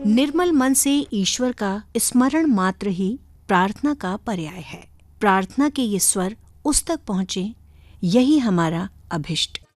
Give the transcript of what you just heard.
निर्मल मन से ईश्वर का स्मरण मात्र ही प्रार्थना का पर्याय है। प्रार्थना के ये स्वर उस तक पहुँचे, यही हमारा अभिष्ट।